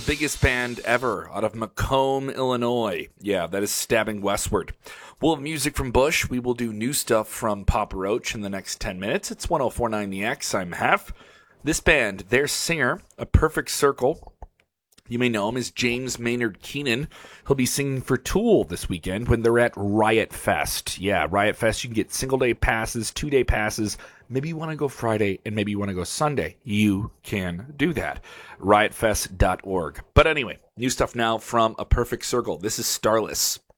biggest band ever out of Macomb, Illinois. Yeah, that is stabbing westward. We'll have music from Bush. We will do new stuff from Papa Roach in the next 10 minutes. It's 104.9 The X. I'm Hef. This band, their singer, A Perfect Circle, you may know him as James Maynard Keenan. He'll be singing for Tool this weekend when they're at Riot Fest. Yeah, Riot Fest, you can get single-day passes, two-day passes. Maybe you want to go Friday and maybe you want to go Sunday. You can do that. Riotfest.org. But anyway, new stuff now from A Perfect Circle. This is Starless.